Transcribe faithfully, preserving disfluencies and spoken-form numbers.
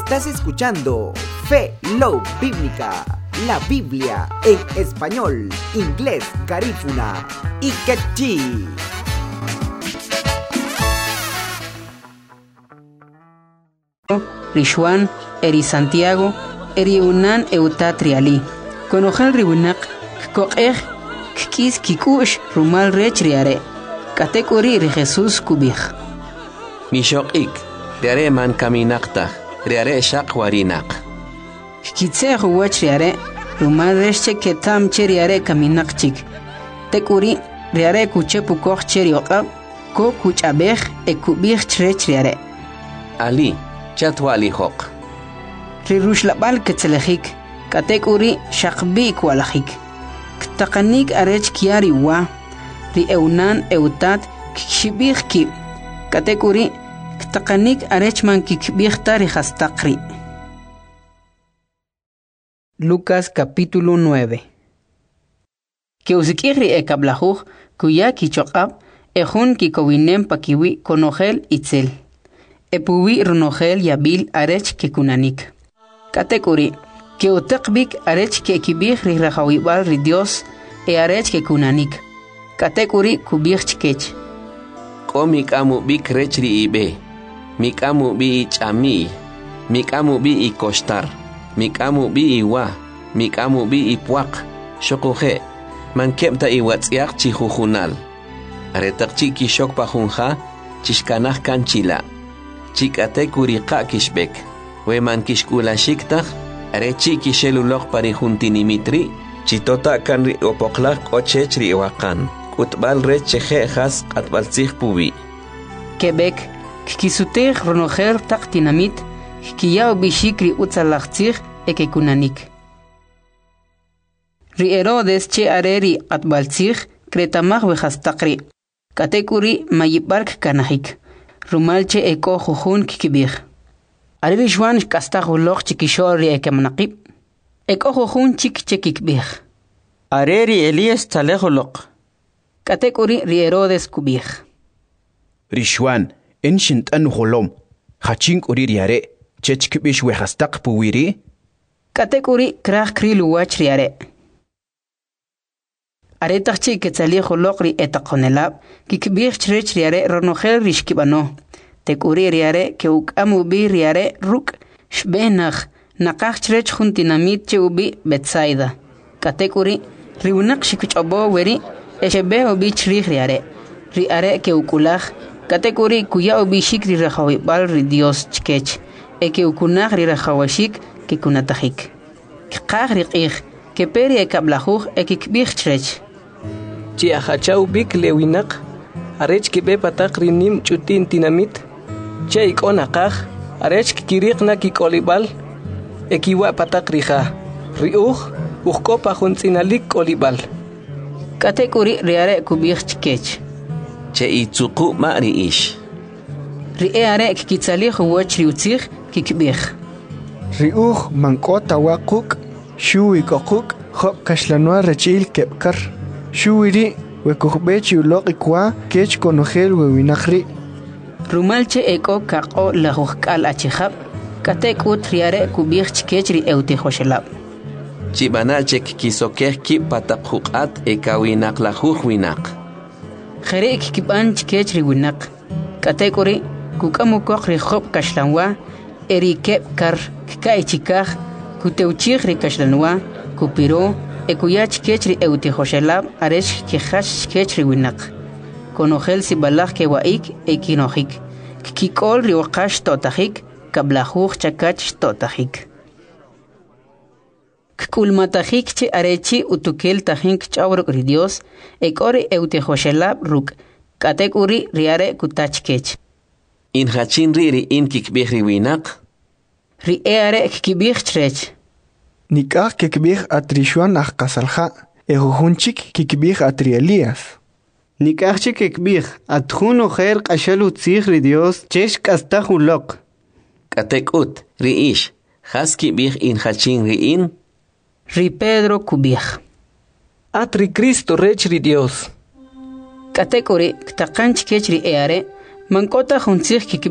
Estás escuchando Fe Love Bíblica, la Biblia en español, inglés, garífuna y quechí. Rishwan, Eri Santiago, Eri Unan Eutatriali. Conojal Ribunak, Koech, Kis Kikush, Rumal Rechriare. Katekuri Ri Jesús Kubich. Mishok ik, Riare man kaminakta, Riare shak warinak. Kitse Huachriare, Rumal Reche Ketam Cheriare Kaminakchik. Tekuri, Riare Kuche Pukoch Cherioka, Ko Kuchabech, Ekubich Trechriare. Ali, Chatwali hok. Rirush labal Ketzelehik, Katekuri Shakbi Kwalahik. Ktakanik Arech Kiari wa, Ri Eunan Eutat, Kshibich Ki. Katekuri Ktakanik Arechman Kikbich Tari Hastakri. Lucas capítulo nueve. Que usikiri e kablahuj, kuya kichokab, ejun kikowinem pakiwi konogel itzel. Epuwi runogel yabil arech kekunanik. Katekuri, que utekbik arech kekibich rirahawibal ri Dios e arech kekunanik. Katekuri kubich chkech. Ko mikamu bi krechri ibe. Mikamu bi ichami. Mikamu bi ikostar. Mikamu bi iwa. Mikamu bi ipuak. Shokuhe. Man kepta iwatsiak chihujunal. Aretak chiki shok pahunja. Chishkanah kanchila. Chikate kuriqa kishbek. We man kishkula shiktak. Are chiki shelulok parihuntinimitri. Chitota kanri opoklak ochechri iwakan. Utbal re cheje has atbal zich pubi. Quebec, kikisutej ronojer taktinamit, kiyao bishikri utzalachtzig ekekunanik. Ri Herodes che areri atbaltzig, kretamach wehastakri. Katekuri mayibark kanahik. Rumalche eko jujun kikibig. Areri shwan kastahuloch chikishori ekemanakib. Eko jujun chik chekikbig. Areri Elias talejolok. Katekuri Ri Herodes kubig. Rishwan, enshint anu holom. Hachink uri riare, chechkibish wehastak puwiri. Katekuri krach krilu wach riare. Aretachchi ketzali holokri etakonelab, kikbig chrech riare ronogel rishkibano. Tekuri riare ke ukamu bi riare ruk, shbenach, nakach chrech juntinamit che ubi Betsaida. Katekuri riunak shikuchabo weri, Eshebe obi chrich riare. Riare ke ukulach. Katekuri kuya obi shikri rahawibal ri Dios chkech. Eke ukunach ri rahawashik ke kunatahik. Kqach riqich. Ke peri e kablahuch eke kbich chrech. Chi achachau bik lewinak. Arech kibe patak rinim chutin tinamit. Che ikonakach. Arech kikirik na kikolibal. Ekiwa patak riha. Riuch. Uchko pahunzinalik kolibal. Katekuri riare kubich chkech. Che itzuku mari ish. Riare kikitzali huwach riutzich kikbich. Riuch mankota wakuk, shui kokuk, hop kashlanua rechil kepkar. Shuiri wekukbechi ulok ikwa kech konogel wewinachri. Rumalche eko kako lahukal achihab. Katekut riare kubich chkech ri eutihoshelab. Chibanachek kisokeh ki patakhukat ekawinak lahuh winak. Kherek kiban chkech ri winak. Katekuri kukamukok ri khop kashlanwa eri kep kar kai chikah kuteuchig ri kashlanwa kupiro ekuyach kech ri eutihoshelab aresh kihash kech ri winak. Konogel sibalach ke waik ekinohik. Kikol ri waqash totahik kablahuh chakach totahik. Kulmatahik che arechi utukel tahink chawrok ri Dios, ekori eutehoshelab ruk, katekuri riare kutachkech. In hachin riri in kikbih riwinak? Ri eare kikibih chrech. Nikach kikbih atrishwan ach kasalha, ehujunchik kikbih atri Elias. Nikachchi kikbih atjun ojer kashalu tzig ri Dios, chesh kastahulok. Katekut, ri ish, has kibih in hachin ri in? Ri Pedro kubich. Atri Cristo rech ri Dios. Katekuri ktakanch kech ri eare, mankota juntzig